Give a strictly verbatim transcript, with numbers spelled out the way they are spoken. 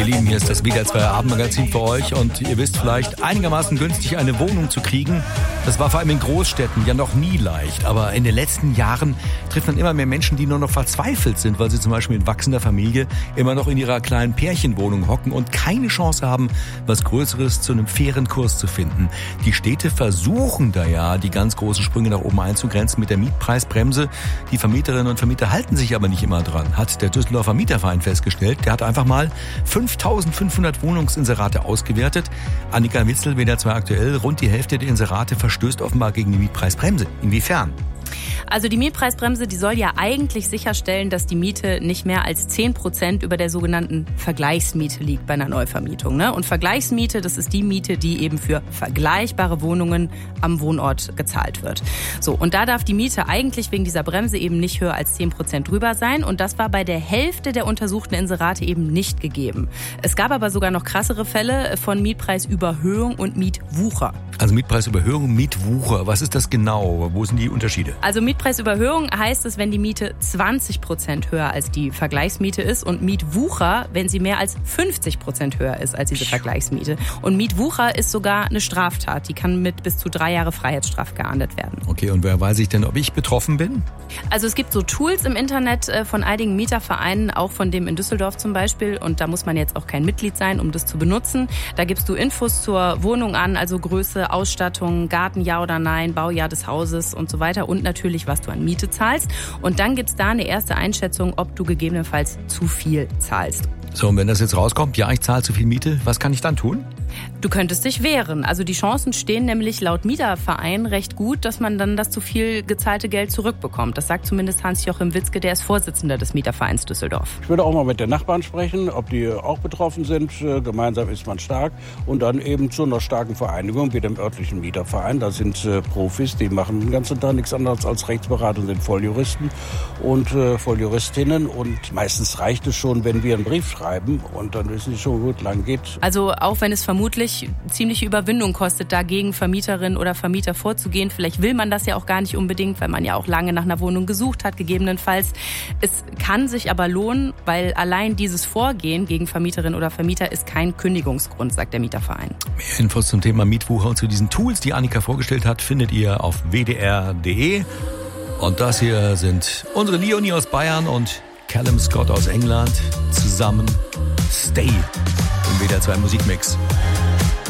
Ihr Lieben, hier ist das W D R zwei Abendmagazin für euch und ihr wisst vielleicht, einigermaßen günstig eine Wohnung zu kriegen, das war vor allem in Großstädten ja noch nie leicht. Aber in den letzten Jahren trifft man immer mehr Menschen, die nur noch verzweifelt sind, weil sie zum Beispiel in wachsender Familie immer noch in ihrer kleinen Pärchenwohnung hocken und keine Chance haben, was Größeres zu einem fairen Kurs zu finden. Die Städte versuchen da ja, die ganz großen Sprünge nach oben einzugrenzen mit der Mietpreisbremse. Die Vermieterinnen und Vermieter halten sich aber nicht immer dran, hat der Düsseldorfer Mieterverein festgestellt. Der hat einfach mal fünftausendfünfhundert Wohnungsinserate ausgewertet. Annika Witzel, W D R zwei aktuell, rund die Hälfte der Inserate verstößt offenbar gegen die Mietpreisbremse. Inwiefern? Also die Mietpreisbremse, die soll ja eigentlich sicherstellen, dass die Miete nicht mehr als zehn Prozent über der sogenannten Vergleichsmiete liegt bei einer Neuvermietung. Ne? Und Vergleichsmiete, das ist die Miete, die eben für vergleichbare Wohnungen am Wohnort gezahlt wird. So, und da darf die Miete eigentlich wegen dieser Bremse eben nicht höher als zehn Prozent drüber sein. Und das war bei der Hälfte der untersuchten Inserate eben nicht gegeben. Es gab aber sogar noch krassere Fälle von Mietpreisüberhöhung und Mietwucher. Also Mietpreisüberhöhung, Mietwucher, was ist das genau? Wo sind die Unterschiede? Also Mietpreisüberhöhung heißt es, wenn die Miete zwanzig Prozent höher als die Vergleichsmiete ist und Mietwucher, wenn sie mehr als fünfzig Prozent höher ist als diese Vergleichsmiete. Und Mietwucher ist sogar eine Straftat. Die kann mit bis zu drei Jahre Freiheitsstrafe geahndet werden. Okay, und wer weiß ich denn, ob ich betroffen bin? Also es gibt so Tools im Internet von einigen Mietervereinen, auch von dem in Düsseldorf zum Beispiel. Und da muss man jetzt auch kein Mitglied sein, um das zu benutzen. Da gibst du Infos zur Wohnung an, also Größe, Ausstattung, Garten, ja oder nein, Baujahr des Hauses und so weiter. Und natürlich, was du an Miete zahlst. Und dann gibt's da eine erste Einschätzung, ob du gegebenenfalls zu viel zahlst. So, und wenn das jetzt rauskommt, ja, ich zahle zu viel Miete, was kann ich dann tun? Du könntest dich wehren. Also die Chancen stehen nämlich laut Mieterverein recht gut, dass man dann das zu viel gezahlte Geld zurückbekommt. Das sagt zumindest Hans-Joachim Witzke, der ist Vorsitzender des Mietervereins Düsseldorf. Ich würde auch mal mit den Nachbarn sprechen, ob die auch betroffen sind. Gemeinsam ist man stark. Und dann eben zu einer starken Vereinigung wie dem örtlichen Mieterverein. Da sind äh, Profis, die machen den ganzen Tag nichts anderes als Rechtsberatung, sind Volljuristen und äh, Volljuristinnen. Und meistens reicht es schon, wenn wir einen Brief schreiben und dann wissen sie schon, gut, lang geht. Also auch wenn es vermutlich ziemliche Überwindung kostet, dagegen Vermieterin oder Vermieter vorzugehen. Vielleicht will man das ja auch gar nicht unbedingt, weil man ja auch lange nach einer Wohnung gesucht hat, gegebenenfalls. Es kann sich aber lohnen, weil allein dieses Vorgehen gegen Vermieterin oder Vermieter ist kein Kündigungsgrund, sagt der Mieterverein. Mehr Infos zum Thema Mietwucher und zu diesen Tools, die Annika vorgestellt hat, findet ihr auf w d r punkt d e. Und das hier sind unsere Leonie aus Bayern und Callum Scott aus England. Zusammen Stay im W D R zwei Musikmix.